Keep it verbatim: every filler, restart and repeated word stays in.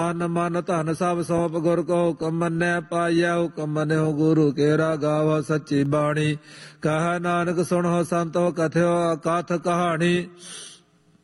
ਮਨ ਮਨ ਧਨ ਸਭ ਸੌਂਪ ਗੁਰ ਕੋ ਹੁਕਮ ਮੰਨੈ ਪਾਈਐ ਹੁਕਮ ਮੰਨਿਓ ਗੁਰੂ ਕੇਰਾ ਗਾਵੋ ਸੱਚੀ ਬਾਣੀ। ਕਹ ਨਾਨਕ ਸੁਣੋ ਸੰਤੋ ਕਥਿਓ ਅਕਥ ਕਹਾਣੀ